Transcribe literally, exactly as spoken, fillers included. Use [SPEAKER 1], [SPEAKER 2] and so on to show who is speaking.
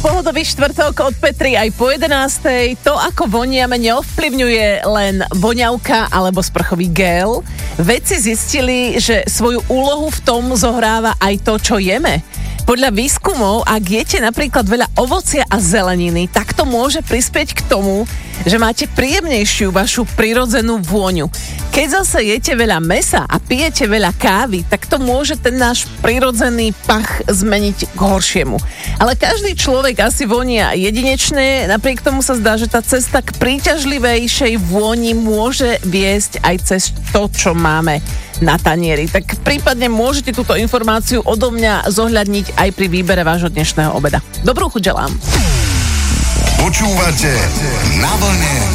[SPEAKER 1] Pohodový štvrtok od Petry aj po jedenástej. To, ako voniame, neovplyvňuje len voňavka alebo sprchový gel. Vedci zistili, že svoju úlohu v tom zohráva aj to, čo jeme. Podľa výskumov, ak jete napríklad veľa ovocia a zeleniny, tak to môže prispieť k tomu, že máte príjemnejšiu vašu prirodzenú vôňu. Keď zase jete veľa mesa a pijete veľa kávy, tak to môže ten náš prirodzený pach zmeniť k horšiemu. Ale každý človek asi vonia jedinečne, napriek tomu sa zdá, že tá cesta k príťažlivejšej vôni môže viesť aj cez to, čo máme na tanieri. Tak prípadne môžete túto informáciu odo mňa zohľadniť aj pri výbere vášho dnešného obeda. Dobrú chuť želám.
[SPEAKER 2] Počúvate Na vlne